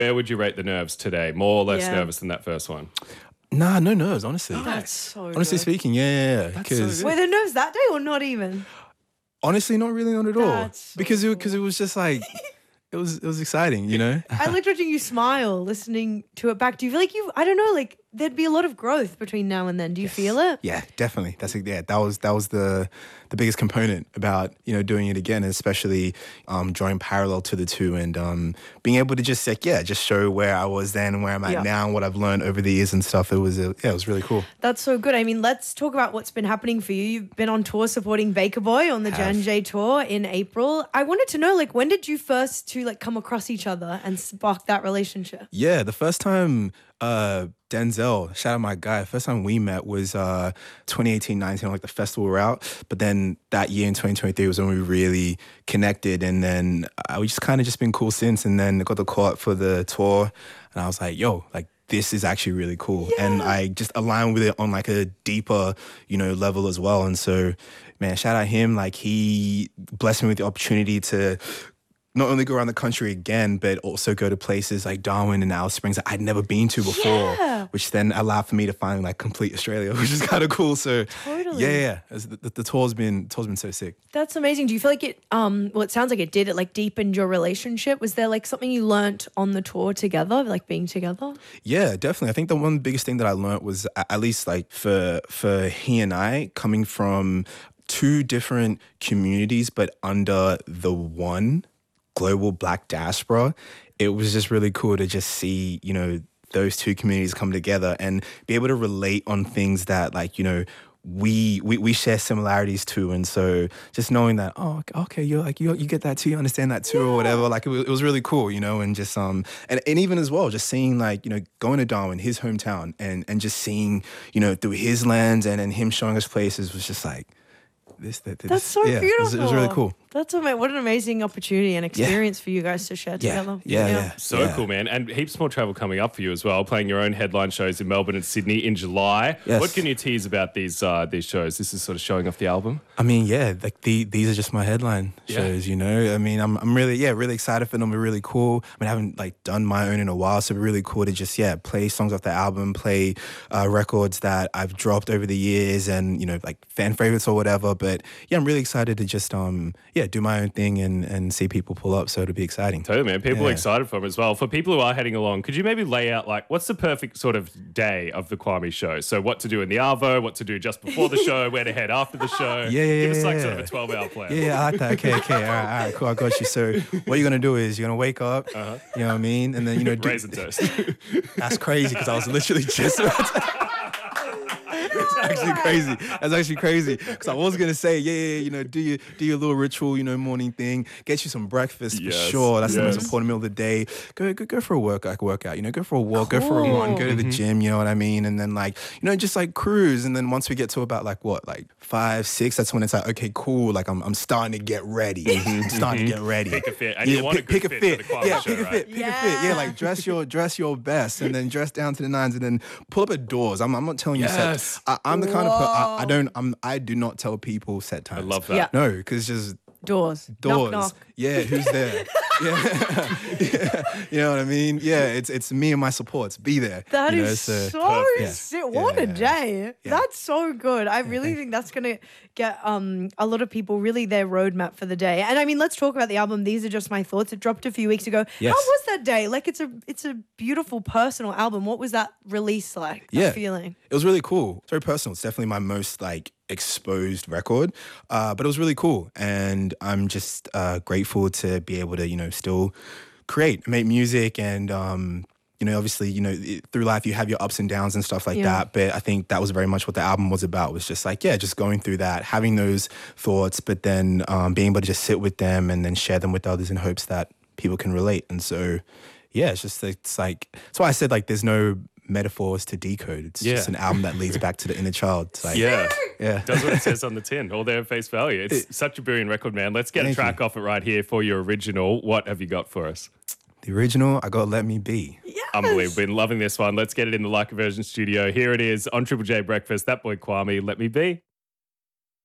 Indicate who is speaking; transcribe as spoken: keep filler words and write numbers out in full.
Speaker 1: Where would you rate the nerves today? More or less
Speaker 2: Yeah.
Speaker 1: nervous than that first one?
Speaker 3: Nah, no nerves, honestly.
Speaker 2: That's so
Speaker 3: Honestly
Speaker 2: good.
Speaker 3: speaking, yeah, yeah, yeah.
Speaker 1: That's so
Speaker 3: Because
Speaker 1: good.
Speaker 2: Were there nerves that day or not even?
Speaker 3: honestly, not really, not at all.
Speaker 2: That's so
Speaker 3: because it because it was just like it was it was exciting, you know.
Speaker 2: I liked watching you smile, listening to it back. Do you feel like you? I don't know. Like there'd be a lot of growth between now and then. Do you feel it?
Speaker 3: Yeah, definitely. That's yeah. That was that was the the biggest component about you know doing it again, especially um, drawing parallel to the two and um, being able to just like yeah, just show where I was then and where I'm at
Speaker 2: Yeah.
Speaker 3: now and what I've learned over the years and stuff. It was uh, yeah, it was really cool.
Speaker 2: That's so good. I mean, let's talk about what's been happening for you. You've been on tour supporting Baker Boy on the
Speaker 3: Have.
Speaker 2: Jan J tour in April. I wanted to know, like, when did you first to like come across each other and spark that relationship?
Speaker 3: Yeah, the first time uh, Denzel, shout out my guy, first time we met was uh, twenty eighteen nineteen, like the festival route. But then that year in twenty twenty-three was when we really connected. And then uh, we just kind of just been cool since. And then got the call up for the tour. And I was like, yo, like, this is actually really cool. And I just aligned with it on like a deeper, you know, level as well. And so, man, shout out him. Like, he blessed me with the opportunity to not only go around the country again, but also go to places like Darwin and Alice Springs that I'd never been to before,
Speaker 2: Yeah.
Speaker 3: which then allowed for me to find like complete Australia, which is kind of cool. So
Speaker 2: Totally.
Speaker 3: yeah, yeah, It's- the, the tour's been tour's been so sick.
Speaker 2: That's amazing. Do you feel like it? Um, well, it sounds like it did. It like deepened your relationship. Was there like something you learnt on the tour together, like being together?
Speaker 3: Yeah, definitely. I think the one biggest thing that I learned was a- at least like for for he and I coming from two different communities, but under the one global Black diaspora, it was just really cool to just see, you know, those two communities come together and be able to relate on things that like, you know, we we, we share similarities too. And so just knowing that, oh, okay, you're like, you you get that too, you understand that too, or whatever. Like it was, it was really cool, you know, and just, um, and, and even as well, just seeing like, you know, going to Darwin, his hometown, and, and just seeing, you know, through his lens and, and him showing us places was just like, this, that, this,
Speaker 2: That's so
Speaker 3: yeah,
Speaker 2: beautiful.
Speaker 3: It was, it was really cool.
Speaker 2: That's ama- what an amazing opportunity and experience for you guys to share
Speaker 3: Yeah,
Speaker 2: together.
Speaker 3: yeah, yeah.
Speaker 1: So
Speaker 3: yeah.
Speaker 1: cool, man. And heaps more travel coming up for you as well, playing your own headline shows in Melbourne and Sydney in July.
Speaker 3: Yes.
Speaker 1: What can you tease about these uh, these shows? This is sort of showing off the album.
Speaker 3: I mean, yeah, like the, these are just my headline
Speaker 1: Yeah.
Speaker 3: shows, you know. I mean, I'm I'm really yeah really excited for them. They're really cool. I mean, I haven't like done my own in a while, so it'd be really cool to just yeah play songs off the album, play uh, records that I've dropped over the years, and you know like fan favorites or whatever. But yeah, I'm really excited to just um yeah do my own thing and and see people pull up. So it'll be exciting.
Speaker 1: Totally, man. People are
Speaker 3: Yeah.
Speaker 1: excited for them as well. For people who are heading along, could you maybe lay out like what's the perfect sort of day of the Kwame show? So what to do in the Arvo, what to do just before the show, where to head after the show.
Speaker 3: Yeah, yeah,
Speaker 1: Give us
Speaker 3: yeah,
Speaker 1: like
Speaker 3: yeah.
Speaker 1: sort of a twelve-hour plan.
Speaker 3: Yeah, yeah, I like that. Okay, okay, all right, all right, cool. I got you. So what you're gonna do is you're gonna wake up,
Speaker 1: Uh-huh.
Speaker 3: you know what I mean, and then you know do,
Speaker 1: Raisin toast.
Speaker 3: That's crazy because I was literally just about to. That's actually crazy. That's actually crazy because I was gonna say, yeah, yeah, you know, do your do your little ritual, you know, morning thing. Get you some breakfast
Speaker 1: Yes,
Speaker 3: for sure. That's the most
Speaker 1: yes.
Speaker 3: important meal of the day. Go go, go for a work, like workout. You know, go for a walk, go for a run, go to the gym. You know what I mean? And then like, you know, just like cruise. And then once we get to about like what, like five, six, that's when it's like, okay, cool. Like I'm I'm starting to get ready. I'm starting to get ready.
Speaker 1: Pick a fit. And you want a
Speaker 3: pick,
Speaker 1: good
Speaker 3: pick a
Speaker 1: fit
Speaker 3: fit.
Speaker 1: for the Kwame
Speaker 3: yeah,
Speaker 1: show,
Speaker 3: pick a
Speaker 1: right?
Speaker 3: fit. Pick a fit. Yeah,
Speaker 2: Yeah.
Speaker 3: like dress your dress your best, and then dress down to the nines, and then pull up at doors. I'm I'm not telling you
Speaker 1: Yes.
Speaker 3: set. I, I'm the kind of per- I, I don't I'm I do not tell people set times.
Speaker 1: I love that.
Speaker 2: Yeah.
Speaker 3: No, because just
Speaker 2: Doors.
Speaker 3: doors.
Speaker 2: Knock, knock.
Speaker 3: Yeah, who's there? yeah. yeah, you know what I mean. Yeah, it's it's me and my supports. Be there.
Speaker 2: That
Speaker 3: you
Speaker 2: is
Speaker 3: know,
Speaker 2: so
Speaker 1: perfect.
Speaker 2: sick. What a
Speaker 3: Yeah.
Speaker 2: day.
Speaker 3: Yeah.
Speaker 2: That's so good. I really think that's going to get um, a lot of people really their roadmap for the day. And I mean, let's talk about the album. These are just my thoughts. It dropped a few weeks ago.
Speaker 3: Yes.
Speaker 2: How was that day? Like it's a it's a beautiful personal album. What was that release like? That
Speaker 3: Yeah.
Speaker 2: feeling.
Speaker 3: It was really cool. It's very personal. It's definitely my most like exposed record, uh, but it was really cool, and I'm just uh, grateful to be able to you know still create, make music, and um, you know obviously you know it- through life you have your ups and downs and stuff like
Speaker 2: Yeah.
Speaker 3: that. But I think that was very much what the album was about. Was just like yeah, just going through that, having those thoughts, but then um, being able to just sit with them and then share them with others in hopes that people can relate. And so yeah, it's just it's like that's why I said like there's no metaphors to decode. It's
Speaker 1: Yeah.
Speaker 3: just an album that leads back to the inner child. It's like,
Speaker 1: Yeah.
Speaker 3: yeah.
Speaker 1: Does what it says on the tin. All there at face value. It's such a brilliant record, man. Let's get a
Speaker 3: Thank
Speaker 1: track
Speaker 3: you.
Speaker 1: off it right here for your original. What have you got for us?
Speaker 3: The original, I got Let Me Be.
Speaker 2: Yes.
Speaker 1: Unbelievable. Been loving this one. Let's get it in the Like a Version studio. Here it is on Triple J Breakfast. That boy Kwame, Let Me Be.